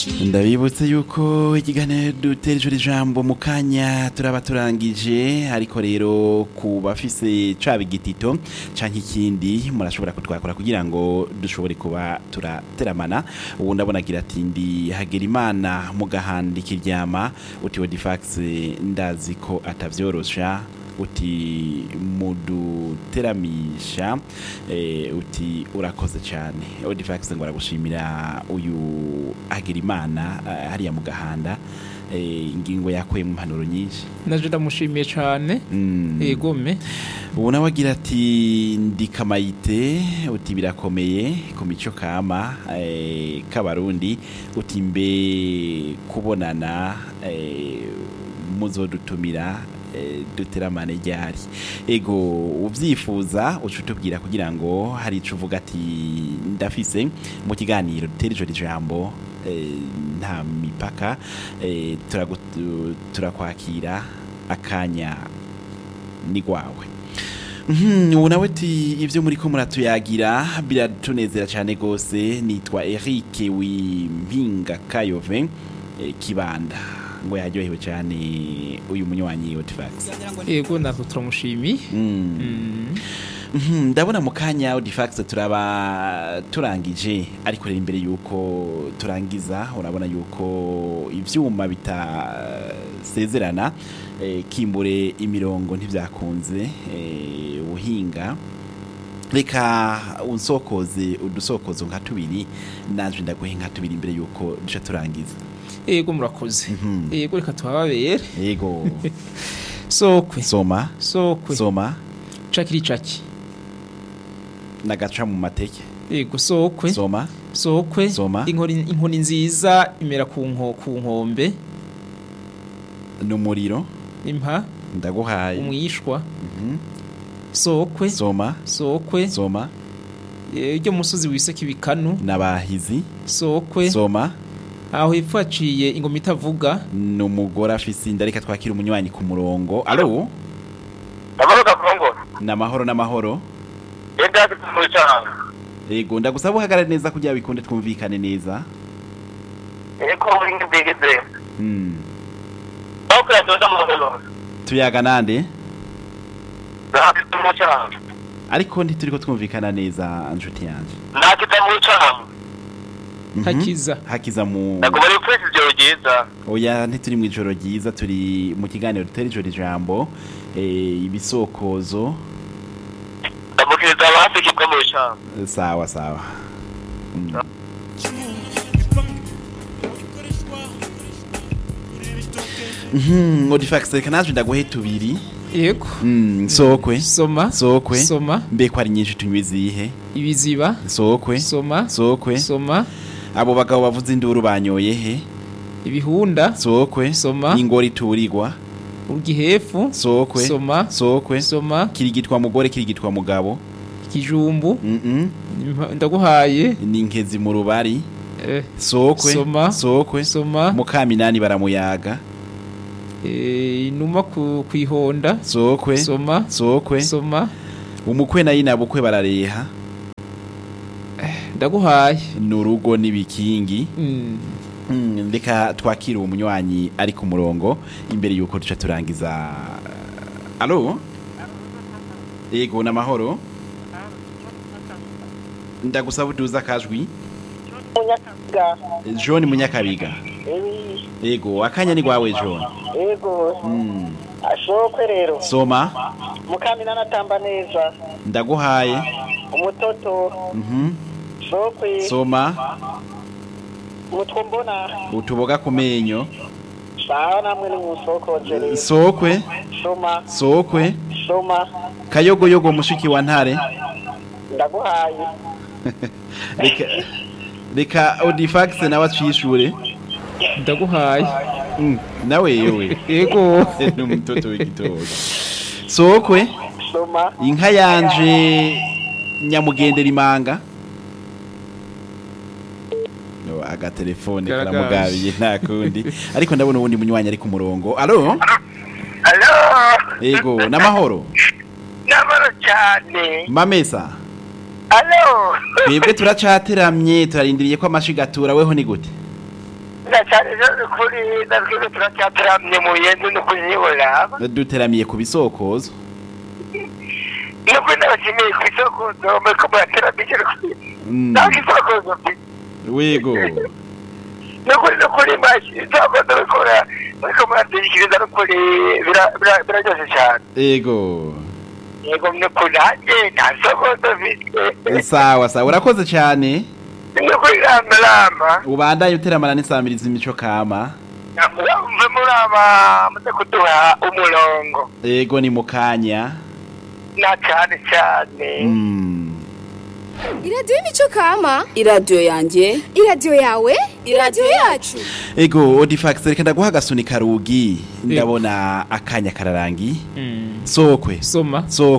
ndabibutse yuko ikiganiro dutereje ijambo mu kanya turaba turangije ariko rero ku bafise caba igitito canke ikindi murashobora kutwakora kugira ngo dushobore kuba turateramana ubu ndabona agira ati ndi Hagerimana mu gahandi kiryama uti Odifax ndazi ko atavyorosha uti muduteramisha uti urakoze cyane Odifax ngo aragushimira uyu Hagerimana hariya mu gahanda ingingo yakoye mu mpanuro nyinshi naje ndamushimiye cyane yegome ubu nawe agira ati ndi Kamayite uti birakomeye ku mico kama k'abarundi uti mbe kubonana muzodutumira duteramane ryari ego uvyifuza ucutubwira kugira ngo hari ico uvuga ati ndafise mu kiganiro dutereje ijambo nta mipaka turakwakira akanya ni gwawe ubu nawe ati ivyo muri ko muratuyagira biratunezera cyane gose nitwa Eric Wimpinga Kayove Kibanda ngo yaryohewe cyane uyu munywanyi Odifax yego natwe turamushimiye ndabona mu kanya Odifax turaba turangije ariko rero imbere yuko turangiza urabona yuko ivyuma bitasezerana kimbure imirongo ntivyakunze uhinga reka udusokozo nka tubiri naje ndaguhe nka tubiri imbere yuko duca turangiza yego murakoze yego reka tuhababere yego sokwe soma cakiri caki nagaca mu mateke yego sokwe sokwe inkoni nziza imera ku nkombe n'umuriro impa ndaguhaye umwishwa sokwe sokwe iryo musozi wiseka ibikanu nabahizi sokwe aho hepfo haciye ingoma itavuga n'umugore afise inda reka twakira umunywanyi ku murongo alo n'amahoro yego ndagusaba uhagarare neza kugira bikunde twumvikane neza tuyaga nande ariko ntituriko twumvikana neza nshuti yanje hakiza mu nagomba kwese ijoro ryiza oya ntituri mu ijoro ryiza turi mu kiganiro dutereje ijambo ibisokozo ndamukiriza abafike bwo mu cyaro sawa Odifax kanaje ndaguhe tubiri yego sokwe soma mbe ko ari nyinshi tunywe zihe ibiziba sokwe soma abo bagabo bavuze induru banyoye he ibihunda sokwe ingori turirwa ugihefu sokwe kirigitwa mugore kirigitwa mugabo kijumbu ndaguhaye ni inkezi mu rubari sokwe mukaminani baramuyaga inuma kwihonda sokwe umukwe na yinabukwe barareha ndaguhaye nurugo nibikingi ndeka twakira umunywanyi ari ku murongo imbere yuko duca turangiza alo yego n'amahoro ndagusaba uduza kajwi John Munyakabiga yego akanya ni gwawe John yego ashokwe rero soma mukamina natamba neza ndaguhaye umutoto shokwe soma mutwombona utuboga kumenyo sawa namwe ni musokoje sokwe soma kayogoyogo mushiki wa ntare ndaguhaye reka Odifax nawe acishura ndaguhaye nawe yewe yego n'umutoto w'igitoki sokwe inka yanje nyamugendera imanga agatelefone karamugabiye nta kundi ariko ndabona ubundi munywanyi ari ku murongo alo yego n'amahoro cyane mamesa alo twebwe turacateramye turarindiriye ko amashigatura weho ni gute na cyane rero kuri natwe turacyataramye mu yendu no kunyibora duteramiye ku bisokozo nuko ndabashimiye ku isokozo muriko murateramiye ntabwo isokozo wego nukuri mashi isokozo muriko muratwikiriza nukuri biraryoshe cyane yego nukuri nanjye nta sokozo mfite sawa urakoze cyane nukuri rama ubandanye uteramana n'isamiriza imico kama mve muraba muze kuduha umurongo yego ni mukanya na cyane iradiyo y'imico kama iradiyo yanjye iradiyo yawe iradiyo yacu ego Odifax reka ndaguha agasuni karugi ndabona akanya kararangi sokwe soma